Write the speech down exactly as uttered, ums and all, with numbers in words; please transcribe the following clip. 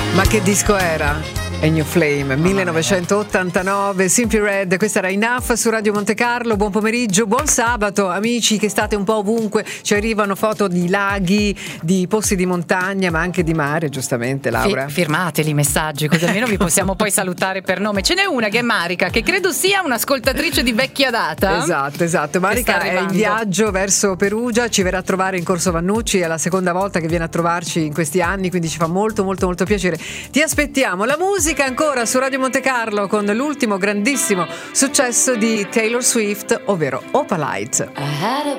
Ma che disco era? Ennio Flame, millenovecentottantanove, Simply Red, questa era Enough su Radio Monte Carlo. Buon pomeriggio, buon sabato amici che state un po' ovunque, ci arrivano foto di laghi, di posti di montagna ma anche di mare, giustamente Laura. Fi- firmateli i messaggi così almeno vi possiamo poi salutare per nome. Ce n'è una che è Marica, che credo sia un'ascoltatrice di vecchia data. Esatto, esatto, Marica è in viaggio verso Perugia, ci verrà a trovare in Corso Vannucci, è la seconda volta che viene a trovarci in questi anni, quindi ci fa molto molto molto piacere. Ti aspettiamo. La musica ancora su Radio Monte Carlo con l'ultimo grandissimo successo di Taylor Swift, ovvero Opalite. I had a